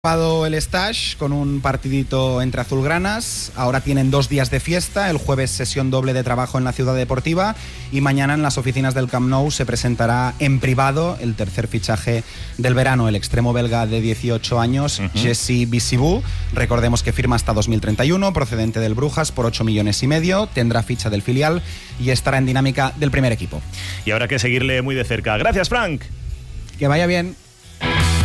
El Stage con un partidito entre azulgranas. Ahora tienen 2 días de fiesta. El jueves sesión doble de trabajo en la Ciudad Deportiva y mañana en las oficinas del Camp Nou se presentará en privado el tercer fichaje del verano, el extremo belga de 18 años, Jesse Bissibou. Recordemos que firma hasta 2031, procedente del Brujas por 8,5 millones. Tendrá ficha del filial y estará en dinámica del primer equipo. Y habrá que seguirle muy de cerca. Gracias, Frank. Que vaya bien.